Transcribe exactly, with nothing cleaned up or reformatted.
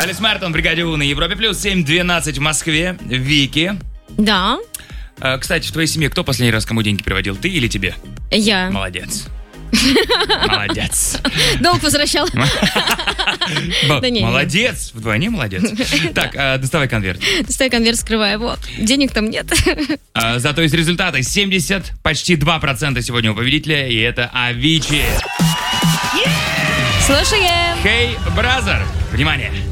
Алис Мартон, бригаде У на Европе плюс, семь двенадцать в Москве. Вики. Да. А, кстати, в твоей семье кто последний раз кому деньги переводил, ты или тебе? Я. Молодец. Молодец. Долг возвращал. Молодец. Вдвойне молодец. Так, доставай конверт. Доставай конверт, скрывай его. Денег там нет. Зато есть результаты. семьдесят, почти два процента сегодня у победителя. И это Avicii. Слушаем. Hey, brother. Внимание.